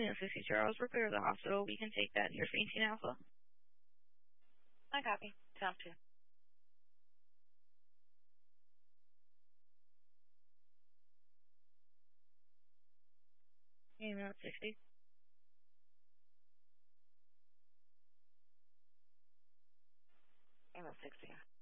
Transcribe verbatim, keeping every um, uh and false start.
this is C Charles. We're clear of the hospital. We can take that near fainting alpha. I copy. Sounds two. Email sixty. Email sixty.